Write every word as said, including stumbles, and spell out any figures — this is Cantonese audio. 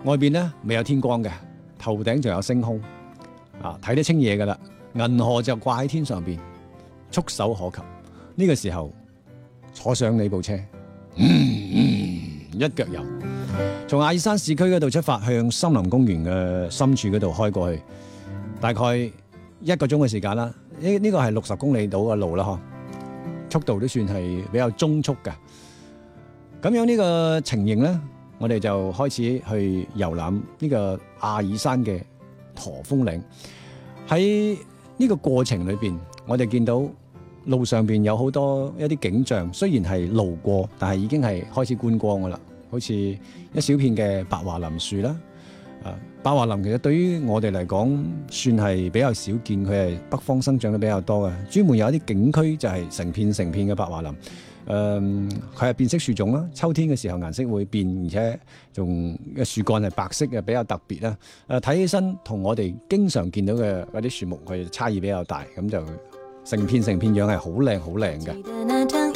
外邊咧未有天光嘅，頭頂仲有星空啊，睇得清嘢噶啦。銀河就掛喺天上邊，觸手可及。呢、這個時候坐上你部車，嗯嗯、一腳油，從阿爾山市區嗰度出發，向森林公園嘅深處嗰度開過去，大概一個鐘嘅時間啦。呢、這、呢個係六十公里到嘅路啦，嗬，速度都算係比較中速嘅。咁樣呢個情形咧，我哋就開始去遊覽呢個阿爾山嘅駝峰嶺。喺呢個過程裏邊，我哋見到路上邊有好多一啲景象，雖然係路過，但係已經係開始觀光噶啦。好似一小片嘅白華林樹啦，啊，白華林其實對於我哋嚟講算係比較少見，佢係北方生長得比較多嘅。專門有一啲景區就係成片成片嘅白華林。誒、嗯，佢係變色樹種啦，秋天嘅時候顏色會變，而且仲嘅樹幹係白色嘅，比較特別啦。誒、呃，睇起身同我哋經常見到嘅嗰啲樹木佢差異比較大，咁就成片成片樣係好靚好靚嘅。